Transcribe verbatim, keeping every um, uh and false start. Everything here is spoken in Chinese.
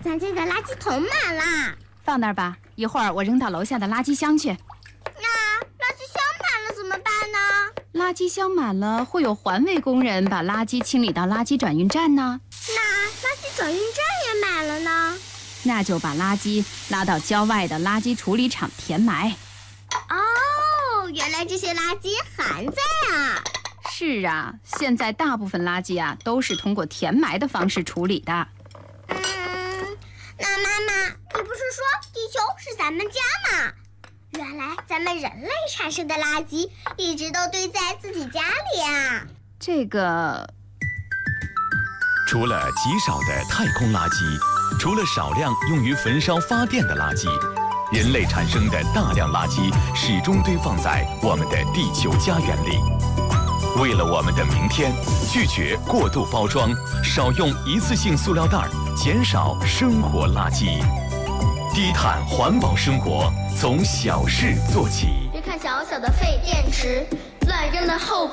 咱家的垃圾桶满了。 放那儿吧，一会儿我扔到楼下的垃圾箱去。 那垃圾箱满了怎么办呢？ 垃圾箱满了，会有环卫工人把垃圾清理到垃圾转运站呢。 那垃圾转运站也满了呢？ 那就把垃圾拉到郊外的垃圾处理厂填埋。 哦，原来这些垃圾还在啊！ 是啊，现在大部分垃圾啊都是通过填埋的方式处理的。 嗯，那妈妈，你不是说地球是咱们家吗？原来咱们人类产生的垃圾一直都堆在自己家里啊！ 这个， 除了极少的太空垃圾，除了少量用于焚烧发电的垃圾，人类产生的大量垃圾始终堆放在我们的地球家园里。为了我们的明天，拒绝过度包装，少用一次性塑料袋，减少生活垃圾。低碳环保生活从小事做起。 别看小小的废电池，乱扔的后